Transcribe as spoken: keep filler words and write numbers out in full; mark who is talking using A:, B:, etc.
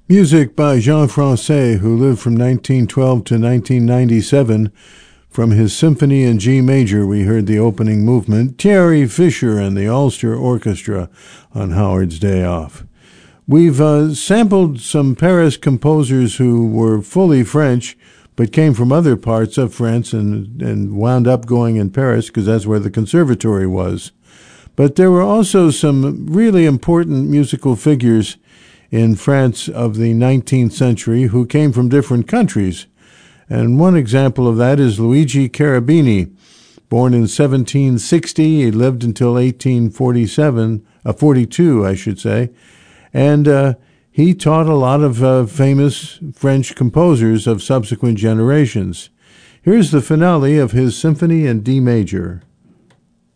A: Music by Jean Francais, who lived from nineteen twelve to nineteen ninety-seven. From his Symphony in G Major, we heard the opening movement, Thierry Fischer and the Ulster Orchestra on Howard's Day Off. We've uh, sampled some Paris composers who were fully French, but came from other parts of France and, and wound up going in Paris because that's where the conservatory was. But there were also some really important musical figures in France of the nineteenth century who came from different countries. And one example of that is Luigi Cherubini. Born in seventeen sixty, he lived until eighteen forty-seven, uh, forty-two, I should say. And uh, he taught a lot of uh, famous French composers of subsequent generations. Here's the finale of his Symphony in D Major.